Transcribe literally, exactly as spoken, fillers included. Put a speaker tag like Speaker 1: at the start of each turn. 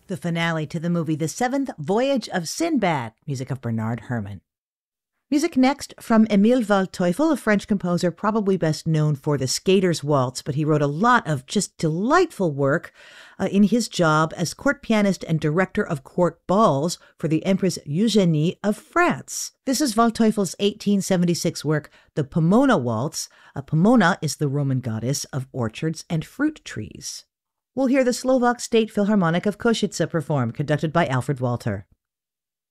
Speaker 1: the finale to the movie The Seventh Voyage of Sinbad, music of Bernard Herrmann. Music next from Emile Waldteufel, a French composer probably best known for The Skater's Waltz, but he wrote a lot of just delightful work uh, in his job as court pianist and director of court balls for the Empress Eugénie of France. This is Waldteufel's eighteen seventy-six work, The Pomona Waltz. Uh, Pomona is the Roman goddess of orchards and fruit trees. We'll hear the Slovak State Philharmonic of Košice perform, conducted by Alfred Walter.